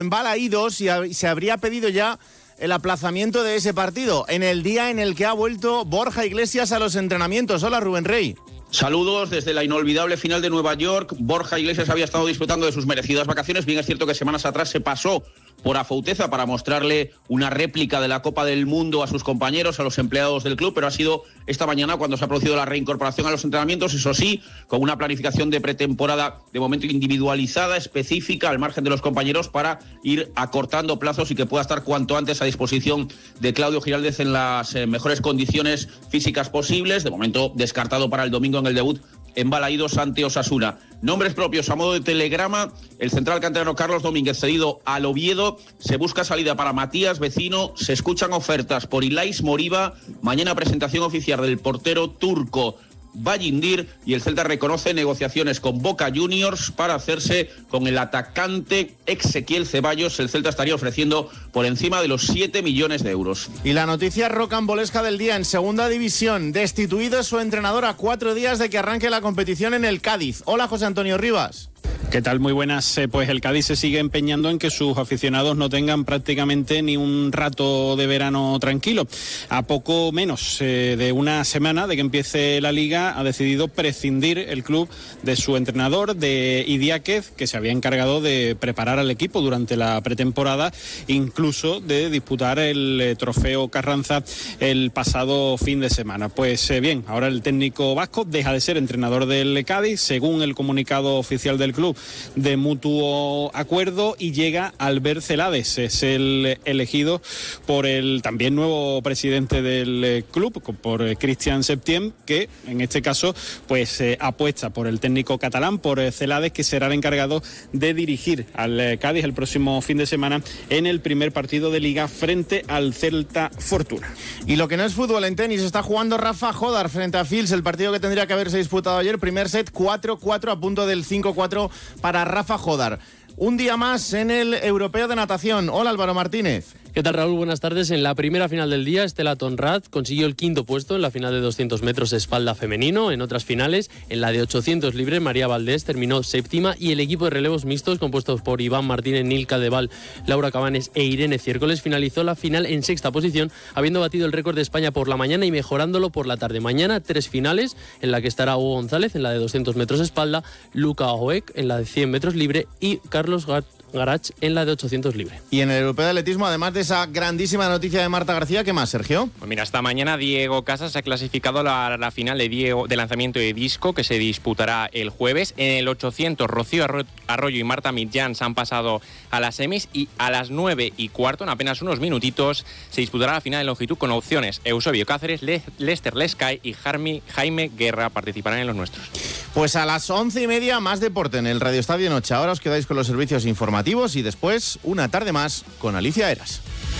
en Balaídos y se habría pedido ya el aplazamiento de ese partido en el día en el que ha vuelto Borja Iglesias a los entrenamientos. Hola, Rubén Rey. Saludos desde la inolvidable final de Nueva York. Borja Iglesias había estado disfrutando de sus merecidas vacaciones. Bien es cierto que semanas atrás se pasó por Afouteza para mostrarle una réplica de la Copa del Mundo a sus compañeros, a los empleados del club, pero ha sido esta mañana cuando se ha producido la reincorporación a los entrenamientos, eso sí, con una planificación de pretemporada de momento individualizada, específica, al margen de los compañeros, para ir acortando plazos y que pueda estar cuanto antes a disposición de Claudio Giraldez en las mejores condiciones físicas posibles. De momento descartado para el domingo en el debut en Balaídos ante Osasuna. Nombres propios a modo de telegrama: el central canterano Carlos Domínguez cedido al Oviedo, se busca salida para Matías Vecino, se escuchan ofertas por Ilais Moriba, mañana presentación oficial del portero turco Bayindir, y el Celta reconoce negociaciones con Boca Juniors para hacerse con el atacante Ezequiel Ceballos. El Celta estaría ofreciendo por encima de los 7 millones de euros. Y la noticia rocambolesca del día: en segunda división, destituido su entrenador a 4 días de que arranque la competición en el Cádiz. Hola, José Antonio Rivas. ¿Qué tal? Muy buenas. Pues el Cádiz se sigue empeñando en que sus aficionados no tengan prácticamente ni un rato de verano tranquilo. A poco menos de una semana de que empiece la Liga, ha decidido prescindir el club de su entrenador, de Idiáquez, que se había encargado de preparar al equipo durante la pretemporada, incluso de disputar el trofeo Carranza el pasado fin de semana. Pues bien, ahora el técnico vasco deja de ser entrenador del Cádiz, según el comunicado oficial del club, de mutuo acuerdo, y llega Albert Celades. Es el elegido por el también nuevo presidente del club, por Christian Septien, que en este caso pues apuesta por el técnico catalán, por Celades, que será el encargado de dirigir al Cádiz el próximo fin de semana en el primer partido de Liga frente al Celta Fortuna. Y lo que no es fútbol, en tenis está jugando Rafa Jodar frente a Fils, el partido que tendría que haberse disputado ayer. Primer set 4-4, a punto del 5-4 para Rafa Jodar. Un día más en el Europeo de Natación. Hola, Álvaro Martínez. ¿Qué tal, Raúl? Buenas tardes. En la primera final del día, Estela Tonrat consiguió el 5º puesto en la final de 200 metros espalda femenino. En otras finales, en la de 800 libres, María Valdés terminó 7ª, y el equipo de relevos mixtos, compuestos por Iván Martínez, Nilka Deval, Laura Cabanes e Irene Ciércoles, finalizó la final en 6ª posición, habiendo batido el récord de España por la mañana y mejorándolo por la tarde. Mañana 3 finales, en la que estará Hugo González en la de 200 metros espalda, Luca Oek en la de 100 metros libre y Carlos Garach en la de 800 libre. Y en el Europeo de Atletismo, además de esa grandísima noticia de Marta García, ¿qué más, Sergio? Pues mira, esta mañana Diego Casas se ha clasificado a la final de lanzamiento de disco, que se disputará el jueves. En el 800, Rocío Arroyo y Marta Mitjans se han pasado a las semis, y a las 9:15, en apenas unos minutitos, se disputará la final de longitud con opciones. Eusebio Cáceres, Lester Lescay y Jaime Guerra participarán en los nuestros. Pues a las 11:30 más deporte en el Radio Estadio Noche. Ahora os quedáis con los servicios informativos y después una tarde más con Alicia Eras.